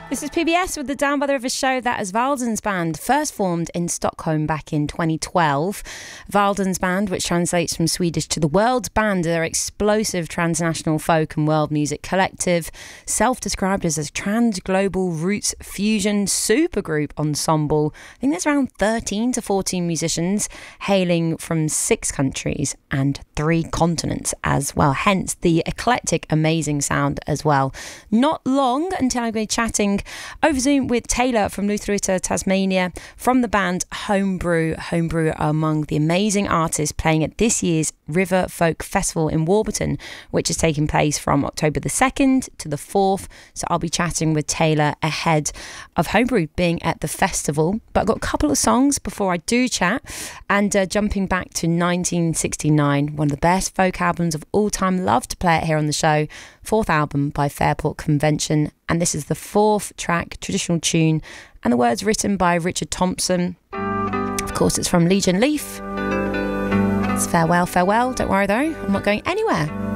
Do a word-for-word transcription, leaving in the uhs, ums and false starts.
This is P B S with the Down by the River show. That is Valdens Band, first formed in Stockholm back in twenty twelve. Valdens Band, which translates from Swedish to the World's Band, are an explosive transnational folk and world music collective, self-described as a trans-global roots fusion supergroup ensemble. I think there's around thirteen to fourteen musicians hailing from six countries and three continents as well, hence the eclectic, amazing sound as well. Not long until I'm going to be chatting over Zoom with Taylor from Lutherita, Tasmania, from the band Homebrew. Homebrew are among the amazing artists playing at this year's River Folk Festival in Warburton, which is taking place from October the second to the fourth. So I'll be chatting with Taylor ahead of Homebrew being at the festival. But I've got a couple of songs before I do chat, and uh, jumping back to nineteen sixty-nine, one of the best folk albums of all time. Love to play it here on the show. Fourth album by Fairport Convention, and this is the fourth track, traditional tune, and the words written by Richard Thompson. Of course, it's from Legion Leaf. It's Farewell, Farewell. Don't worry though, I'm not going anywhere.